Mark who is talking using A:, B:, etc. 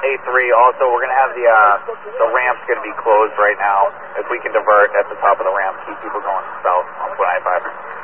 A: A3, also, we're going to have the ramp's going to be closed right now. If we can divert at the top of the ramp, keep people going south on 25.